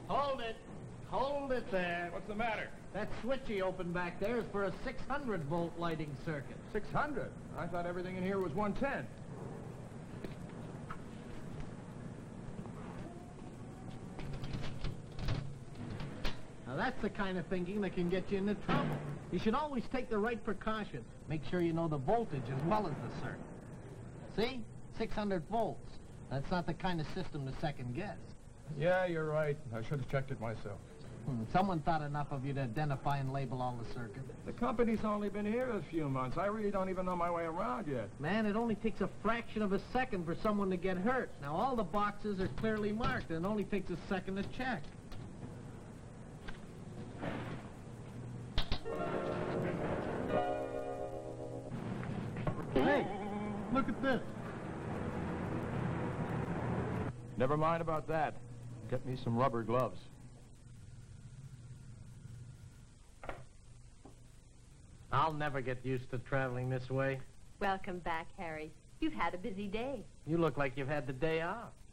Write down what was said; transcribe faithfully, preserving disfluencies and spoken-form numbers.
Hold it. Hold it there. What's the matter? That switch he opened back there is for a six hundred volt lighting circuit. six hundred? I thought everything in here was one ten. Now that's the kind of thinking that can get you into trouble. You should always take the right precaution. Make sure you know the voltage as well as the circuit. See? six hundred volts. That's not the kind of system to second guess. Yeah, you're right. I should have checked it myself. Hmm, someone thought enough of you to identify and label all the circuits. The company's only been here a few months. I really don't even know my way around yet. Man, it only takes a fraction of a second for someone to get hurt. Now, all the boxes are clearly marked, and it only takes a second to check. Hey, look at this. Never mind about that. Get me some rubber gloves. I'll never get used to traveling this way. Welcome back, Harry. You've had a busy day. You look like you've had the day off.